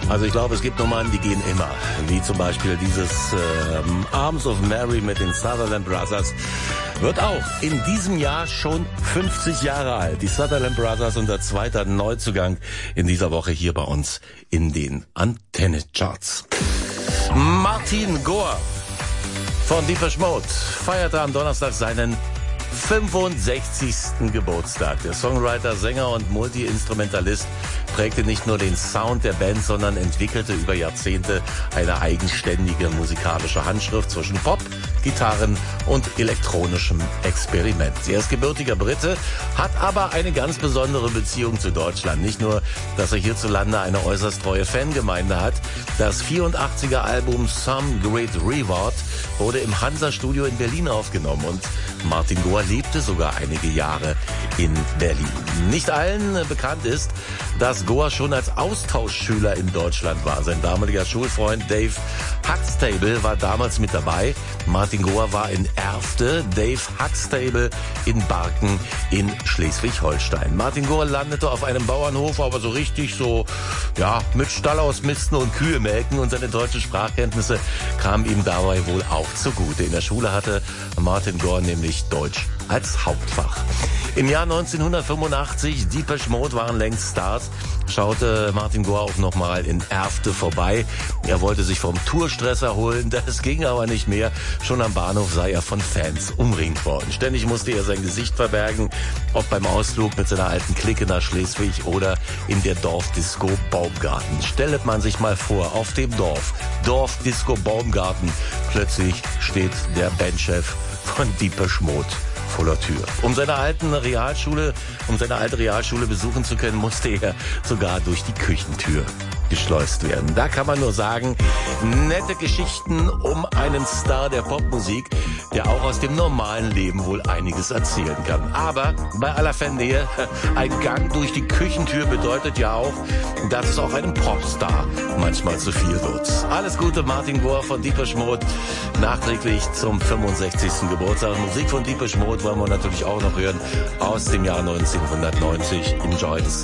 Also ich glaube, es gibt Nummern, die gehen immer. Wie zum Beispiel dieses Arms of Mary mit den Sutherland Brothers. Wird auch in diesem Jahr schon 50 Jahre alt. Die Sutherland Brothers, unser zweiter Neuzugang in dieser Woche hier bei uns in den Antenne-Charts. Martin Gore von Depeche Mode feierte am Donnerstag seinen 65. Geburtstag. Der Songwriter, Sänger und Multi-Instrumentalist prägte nicht nur den Sound der Band, sondern entwickelte über Jahrzehnte eine eigenständige musikalische Handschrift zwischen Pop, Gitarren und elektronischem Experiment. Er ist gebürtiger Brite, hat aber eine ganz besondere Beziehung zu Deutschland. Nicht nur, dass er hierzulande eine äußerst treue Fangemeinde hat. Das 84er Album Some Great Reward wurde im Hansa-Studio in Berlin aufgenommen und Martin Gore lebte sogar einige Jahre in Berlin. Nicht allen bekannt ist, dass Gore schon als Austauschschüler in Deutschland war. Sein damaliger Schulfreund Dave Huxtable war damals mit dabei. Martin Gore war in Erfte, Dave Huxtable in Barken in Schleswig-Holstein. Martin Gore landete auf einem Bauernhof, aber so richtig mit Stall ausmisten und Kühe melken, und seine deutschen Sprachkenntnisse kamen ihm dabei wohl auch zugute. In der Schule hatte Martin Gore nämlich Deutsch als Hauptfach. Im Jahr 1985, Depeche Mode waren längst Stars, schaute Martin Gore auch nochmal in Erfte vorbei. Er wollte sich vom Tourstress erholen, das ging aber nicht mehr. Schon am Bahnhof sei er von Fans umringt worden. Ständig musste er sein Gesicht verbergen, ob beim Ausflug mit seiner alten Clique nach Schleswig oder in der Dorfdisco Baumgarten. Stellt man sich mal vor, auf dem Dorfdisco Baumgarten, plötzlich steht der Bandchef von Depeche Mode vor der Tür. Um seine alte Realschule besuchen zu können, musste er sogar durch die Küchentür geschleust werden. Da kann man nur sagen, nette Geschichten um einen Star der Popmusik, der auch aus dem normalen Leben wohl einiges erzählen kann. Aber bei aller Fannähe, ein Gang durch die Küchentür bedeutet ja auch, dass es auch einem Popstar manchmal zu viel wird. Alles Gute, Martin Gore von Depeche Mode, nachträglich zum 65. Geburtstag. Musik von Depeche Mode wollen wir natürlich auch noch hören aus dem Jahr 1990. Enjoy the